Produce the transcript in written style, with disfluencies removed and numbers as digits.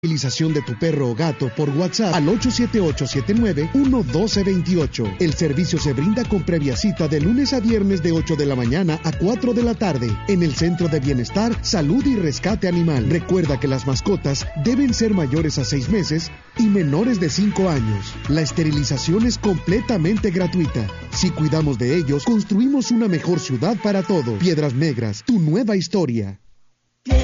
Utilización de tu perro o gato por WhatsApp al 878-79-11228. El servicio se brinda con previa cita de lunes a viernes de 8 de la mañana a 4 de la tarde en el Centro de Bienestar, Salud y Rescate Animal. Recuerda que las mascotas deben ser mayores a 6 meses y menores de 5 años. La esterilización es completamente gratuita. Si cuidamos de ellos, construimos una mejor ciudad para todos. Piedras Negras, tu nueva historia.